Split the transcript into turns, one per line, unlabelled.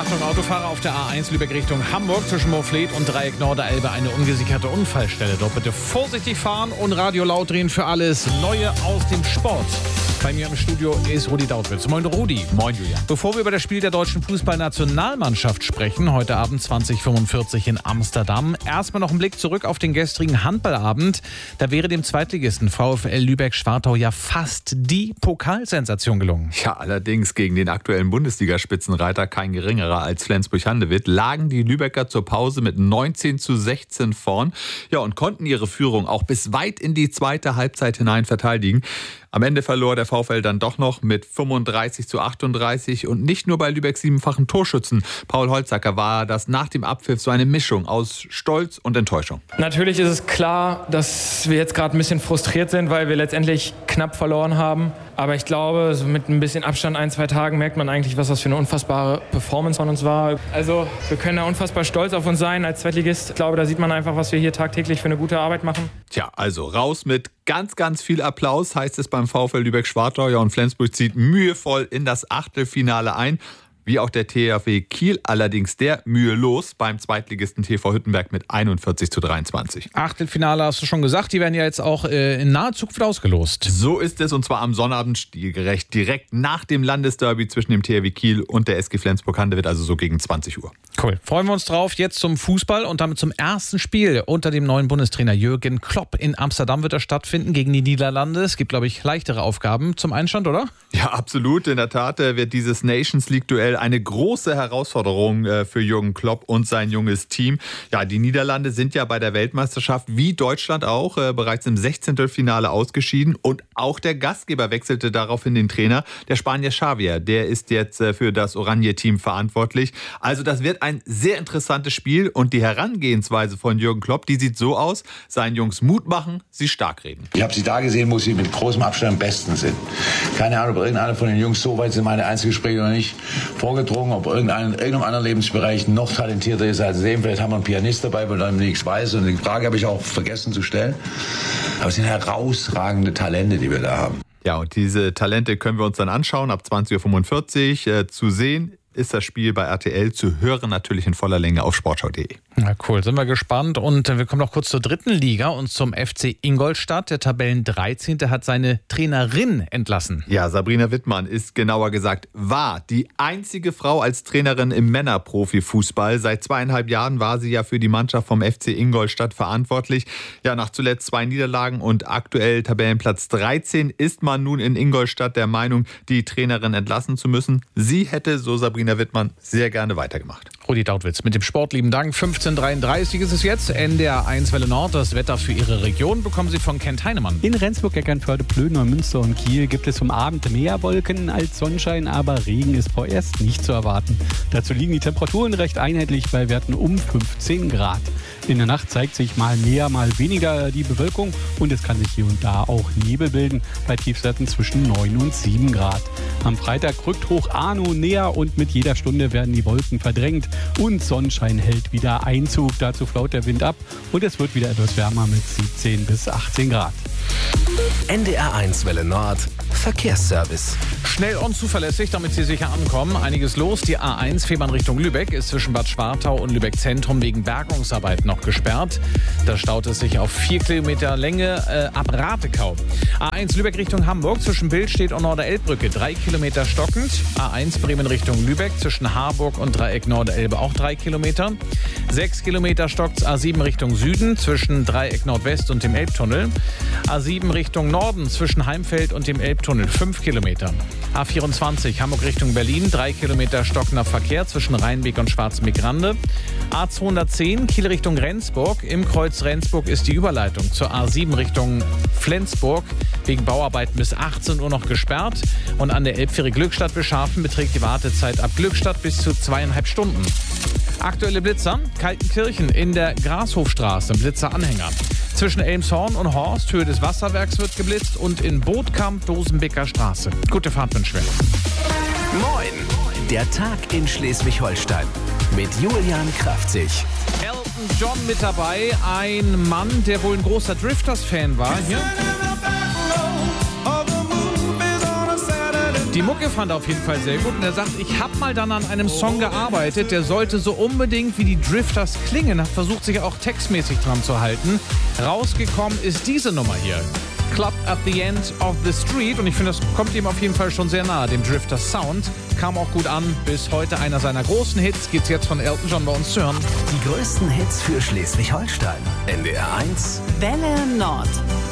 Achtung, Autofahrer auf der A1 Lübeck Richtung Hamburg zwischen Moorfleet und Dreieck Norderelbe eine ungesicherte Unfallstelle. Dort bitte vorsichtig fahren und Radio laut drehen für alles Neue aus dem Sport. Bei mir im Studio ist Rudi Dautwitz. Moin Rudi.
Moin Julian.
Bevor wir über das Spiel der deutschen Fußballnationalmannschaft sprechen, heute Abend 20:45 in Amsterdam, erstmal noch ein Blick zurück auf den gestrigen Handballabend. Da wäre dem Zweitligisten VfL Lübeck-Schwartau ja fast die Pokalsensation gelungen.
Ja, allerdings gegen den aktuellen Bundesligaspitzenreiter, kein geringerer als Flensburg-Handewitt, lagen die Lübecker zur Pause mit 19:16 vorn. Ja, und konnten ihre Führung auch bis weit in die zweite Halbzeit hinein verteidigen. Am Ende verlor der VfL dann doch noch mit 35:38 und nicht nur bei Lübecks siebenfachen Torschützen. Paul Holzacker war das nach dem Abpfiff so eine Mischung aus Stolz und Enttäuschung.
Natürlich ist es klar, dass wir jetzt gerade ein bisschen frustriert sind, weil wir letztendlich knapp verloren haben. Aber ich glaube, so mit ein bisschen Abstand, 1-2 Tagen, merkt man eigentlich, was das für eine unfassbare Performance von uns war. Also wir können da unfassbar stolz auf uns sein als Zweitligist. Ich glaube, da sieht man einfach, was wir hier tagtäglich für eine gute Arbeit machen.
Tja, also raus mit ganz, ganz viel Applaus, heißt es beim VfL Lübeck-Schwartau. Ja, und Flensburg zieht mühevoll in das Achtelfinale ein. Wie auch der THW Kiel, allerdings der mühelos beim Zweitligisten TV Hüttenberg mit 41:23.
Achtelfinale hast du schon gesagt, die werden ja jetzt auch in naher Zukunft ausgelost.
So ist es, und zwar am Sonnabend stilgerecht, direkt nach dem Landesderby zwischen dem THW Kiel und der SG Flensburg-Handewitt, also so gegen 20 Uhr.
Cool. Freuen wir uns drauf. Jetzt zum Fußball und damit zum ersten Spiel unter dem neuen Bundestrainer Jürgen Klopp. In Amsterdam wird er stattfinden gegen die Niederlande. Es gibt, glaube ich, leichtere Aufgaben zum Einstand, oder?
Ja, absolut. In der Tat wird dieses Nations League-Duell eine große Herausforderung für Jürgen Klopp und sein junges Team. Ja, die Niederlande sind ja bei der Weltmeisterschaft, wie Deutschland auch, bereits im 16. Finale ausgeschieden. Und auch der Gastgeber wechselte daraufhin den Trainer. Der Spanier Xavier, der ist jetzt für das Oranje-Team verantwortlich. Also das wird ein sehr interessantes Spiel. Und die Herangehensweise von Jürgen Klopp, die sieht so aus: seinen Jungs Mut machen, sie stark reden.
Ich habe sie da gesehen, wo sie mit großem Abstand am besten sind. Keine Ahnung, ob irgendeiner von den Jungs so weit sind, meine Einzelgespräche noch nicht vorgedrungen, ob irgendeinem anderen Lebensbereich noch talentierter ist als dem. Vielleicht haben wir einen Pianist dabei, weil er nichts weiß. Und die Frage habe ich auch vergessen zu stellen. Aber es sind herausragende Talente, die wir da haben.
Ja, und diese Talente können wir uns dann anschauen, ab 20:45 Uhr zu sehen ist das Spiel bei RTL, zu hören natürlich in voller Länge auf sportschau.de.
Na cool, sind wir gespannt. Und wir kommen noch kurz zur dritten Liga und zum FC Ingolstadt. Der Tabellen 13. hat seine Trainerin entlassen.
Ja, Sabrina Wittmann ist, genauer gesagt, war die einzige Frau als Trainerin im Männerprofifußball. Seit 2,5 Jahren war sie ja für die Mannschaft vom FC Ingolstadt verantwortlich. Ja, nach zuletzt 2 Niederlagen und aktuell Tabellenplatz 13 ist man nun in Ingolstadt der Meinung, die Trainerin entlassen zu müssen. Sie hätte, so Sabrina Wittmann, sehr gerne weitergemacht.
Rudi Dautwitz mit dem Sport, lieben Dank. 15:33 ist es jetzt. NDR 1 Welle Nord. Das Wetter für Ihre Region bekommen Sie von Kent Heinemann.
In Rendsburg, Eckernförde, Plön, Münster und Kiel gibt es zum Abend mehr Wolken als Sonnenschein, aber Regen ist vorerst nicht zu erwarten. Dazu liegen die Temperaturen recht einheitlich bei Werten um 15 Grad. In der Nacht zeigt sich mal mehr, mal weniger die Bewölkung und es kann sich hier und da auch Nebel bilden bei Tiefstwerten zwischen 9 und 7 Grad. Am Freitag rückt Hoch Arno näher und mit jeder Stunde werden die Wolken verdrängt und Sonnenschein hält wieder Einzug. Dazu flaut der Wind ab und es wird wieder etwas wärmer mit 17 bis 18 Grad.
NDR 1 Welle Nord Verkehrsservice.
Schnell und zuverlässig, damit Sie sicher ankommen. Einiges los. Die A1 Fehmarn Richtung Lübeck ist zwischen Bad Schwartau und Lübeck Zentrum wegen Bergungsarbeit noch gesperrt. Da staut es sich auf 4 Kilometer Länge ab Ratekau. A1 Lübeck Richtung Hamburg zwischen Billstedt und Norderelbbrücke 3 Kilometer stockend. A1 Bremen Richtung Lübeck zwischen Harburg und Dreieck Norderelbe auch 3 Kilometer. 6 Kilometer stockt A7 Richtung Süden zwischen Dreieck Nordwest und dem Elbtunnel. A7 Richtung Norden zwischen Heimfeld und dem Elbtunnel 5 Kilometer. A24 Hamburg Richtung Berlin 3 Kilometer stockender Verkehr zwischen Rheinbeek und Schwarzenbeck-Rande. A210 Kiel Richtung Rendsburg. Im Kreuz Rendsburg ist die Überleitung zur A7 Richtung Flensburg wegen Bauarbeiten bis 18 Uhr noch gesperrt. Und an der Elbfähre Glückstadt-Beschafen beträgt die Wartezeit ab Glückstadt bis zu 2,5 Stunden. Aktuelle Blitzer: Kaltenkirchen in der Grashofstraße, Blitzeranhänger. Zwischen Elmshorn und Horst, Höhe des Wasserwerks, wird geblitzt und in Bootkamp, Dosenbeker Straße. Gute Fahrt wünschen wir.
Moin! Der Tag in Schleswig-Holstein mit Julian Kraftzig.
Elton John mit dabei, ein Mann, der wohl ein großer Drifters-Fan war. Hier. Die Mucke fand er auf jeden Fall sehr gut und er sagt, ich habe mal dann an einem Song gearbeitet, der sollte so unbedingt wie die Drifters klingen, hat versucht, sich auch textmäßig dran zu halten. Rausgekommen ist diese Nummer hier. Club at the End of the Street und ich finde, das kommt ihm auf jeden Fall schon sehr nahe, dem Drifters Sound. Kam auch gut an, bis heute einer seiner großen Hits, geht's jetzt von Elton John bei uns zu hören.
Die größten Hits für Schleswig-Holstein. NDR 1
Welle Nord.